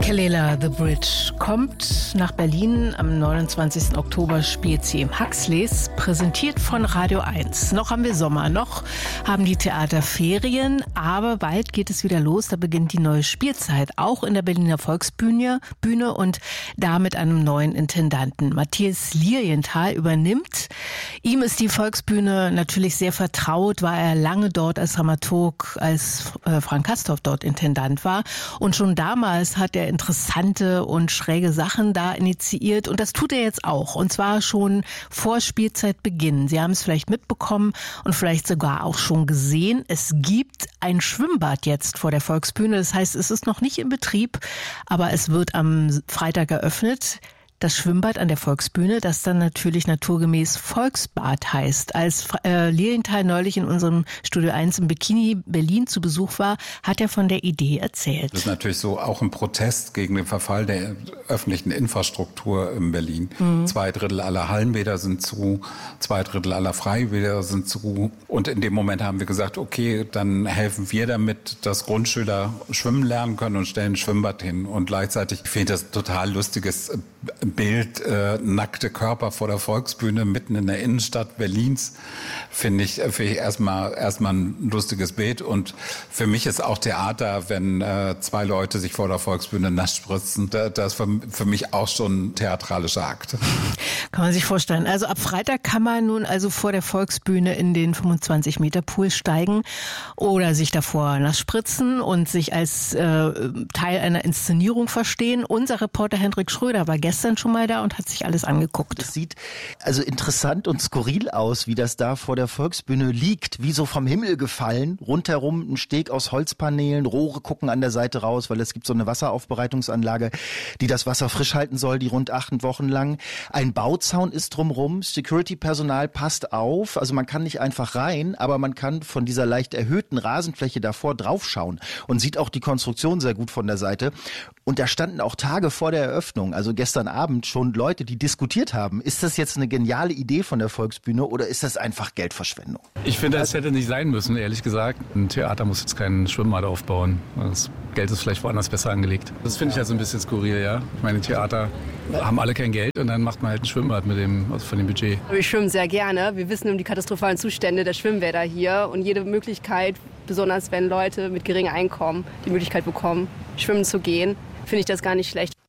Kelela The Bridge kommt nach Berlin. Am 29. Oktober spielt sie im Huxleys, präsentiert von Radio 1. Noch haben wir Sommer, noch haben die Theater Ferien, aber bald geht es wieder los. Da beginnt die neue Spielzeit, auch in der Berliner Volksbühne und da mit einem neuen Intendanten. Matthias Lilienthal übernimmt. Ihm ist die Volksbühne natürlich sehr vertraut, war er lange dort als Dramaturg, als Frank Castorf dort Intendant war. Und schon damals hat er interessante und schräge Sachen da initiiert und das tut er jetzt auch und zwar schon vor Spielzeitbeginn. Sie haben es vielleicht mitbekommen und vielleicht sogar auch schon gesehen. Es gibt ein Schwimmbad jetzt vor der Volksbühne. Das heißt, es ist noch nicht in Betrieb, aber es wird am Freitag eröffnet. Das Schwimmbad an der Volksbühne, das dann natürlich naturgemäß Volksbad heißt. Als Lilienthal neulich in unserem Studio 1 im Bikini Berlin zu Besuch war, hat er von der Idee erzählt. Das ist natürlich so auch ein Protest gegen den Verfall der öffentlichen Infrastruktur in Berlin. 2/3 aller Hallenbäder sind zu, 2/3 aller Freibäder sind zu. Und in dem Moment haben wir gesagt, okay, dann helfen wir damit, dass Grundschüler schwimmen lernen können und stellen ein Schwimmbad hin. Und gleichzeitig finde ich das total lustiges Bild, nackte Körper vor der Volksbühne mitten in der Innenstadt Berlins, finde ich erstmal ein lustiges Bild. Und für mich ist auch Theater, wenn 2 Leute sich vor der Volksbühne nass spritzen, das ist für mich auch schon ein theatralischer Akt. Kann man sich vorstellen. Also ab Freitag kann man nun also vor der Volksbühne in den 25-Meter-Pool steigen oder sich davor nass spritzen und sich als Teil einer Inszenierung verstehen. Unser Reporter Hendrik Schröder war gestern schon mal da und hat sich alles angeguckt. Es sieht also interessant und skurril aus, wie das da vor der Volksbühne liegt, wie so vom Himmel gefallen. Rundherum ein Steg aus Holzpaneelen, Rohre gucken an der Seite raus, weil es gibt so eine Wasseraufbereitungsanlage, die das Wasser frisch halten soll, die rund 8 Wochen lang. Ein Bauzaun ist drumrum, Security-Personal passt auf, also man kann nicht einfach rein, aber man kann von dieser leicht erhöhten Rasenfläche davor draufschauen und sieht auch die Konstruktion sehr gut von der Seite. Und da standen auch Tage vor der Eröffnung, also gestern Abend schon Leute, die diskutiert haben, ist das jetzt eine geniale Idee von der Volksbühne oder ist das einfach Geldverschwendung? Ich finde, es hätte nicht sein müssen, ehrlich gesagt. Ein Theater muss jetzt keinen Schwimmbad aufbauen. Das Geld ist vielleicht woanders besser angelegt. Das finde ich halt so ein bisschen skurril, ja. Ich meine, Theater haben alle kein Geld und dann macht man halt ein Schwimmbad von dem Budget. Wir schwimmen sehr gerne. Wir wissen um die katastrophalen Zustände der Schwimmbäder hier und jede Möglichkeit, besonders wenn Leute mit geringem Einkommen die Möglichkeit bekommen, schwimmen zu gehen, finde ich das gar nicht schlecht.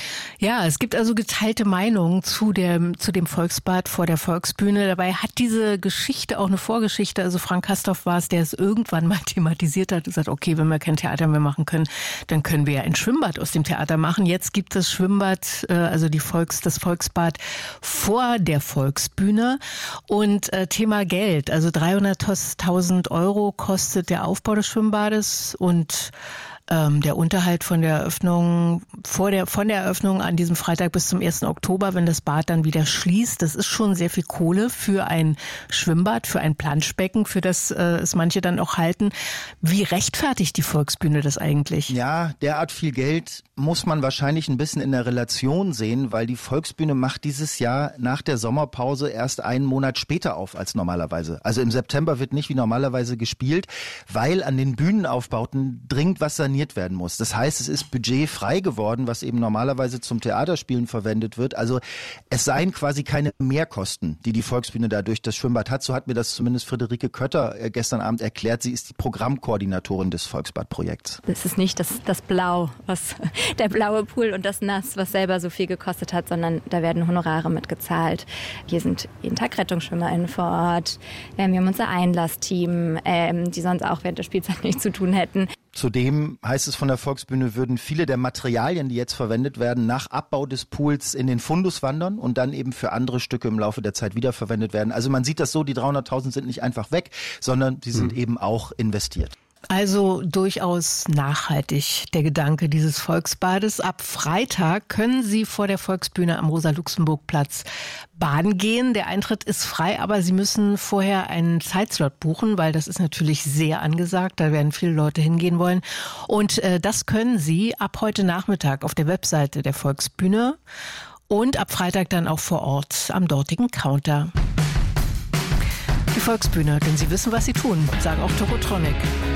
Ja, es gibt also geteilte Meinungen zu dem Volksbad vor der Volksbühne. Dabei hat diese Geschichte auch eine Vorgeschichte. Also Frank Castorf war es, der es irgendwann mal thematisiert hat und gesagt, okay, wenn wir kein Theater mehr machen können, dann können wir ja ein Schwimmbad aus dem Theater machen. Jetzt gibt es Schwimmbad, also das Volksbad vor der Volksbühne. Und Thema Geld, also 300.000 Euro kostet der Aufbau des Schwimmbades und der Unterhalt von der Eröffnung, von der Eröffnung an diesem Freitag bis zum 1. Oktober, wenn das Bad dann wieder schließt, das ist schon sehr viel Kohle für ein Schwimmbad, für ein Planschbecken, für das es manche dann auch halten. Wie rechtfertigt die Volksbühne das eigentlich? Ja, derart viel Geld muss man wahrscheinlich ein bisschen in der Relation sehen, weil die Volksbühne macht dieses Jahr nach der Sommerpause erst einen Monat später auf als normalerweise. Also im September wird nicht wie normalerweise gespielt, weil an den Bühnenaufbauten dringend was saniert werden muss. Das heißt, es ist budgetfrei geworden, was eben normalerweise zum Theaterspielen verwendet wird. Also es seien quasi keine Mehrkosten, die Volksbühne da durch das Schwimmbad hat. So hat mir das zumindest Friederike Kötter gestern Abend erklärt. Sie ist die Programmkoordinatorin des Volksbadprojekts. Es ist nicht das Blau, der blaue Pool und das Nass, was selber so viel gekostet hat, sondern da werden Honorare mitgezahlt. Hier sind jeden Tag RettungsschwimmerInnen vor Ort. Wir haben unser Einlassteam, die sonst auch während der Spielzeit nichts zu tun hätten. Zudem heißt es von der Volksbühne, würden viele der Materialien, die jetzt verwendet werden, nach Abbau des Pools in den Fundus wandern und dann eben für andere Stücke im Laufe der Zeit wiederverwendet werden. Also man sieht das so, die 300.000 sind nicht einfach weg, sondern sie sind eben auch investiert. Also durchaus nachhaltig der Gedanke dieses Volksbades. Ab Freitag können Sie vor der Volksbühne am Rosa-Luxemburg-Platz baden gehen. Der Eintritt ist frei, aber Sie müssen vorher einen Zeitslot buchen, weil das ist natürlich sehr angesagt. Da werden viele Leute hingehen wollen. Und das können Sie ab heute Nachmittag auf der Webseite der Volksbühne und ab Freitag dann auch vor Ort am dortigen Counter. Die Volksbühne, denn sie wissen, was sie tun, sagen auch Tokotronic.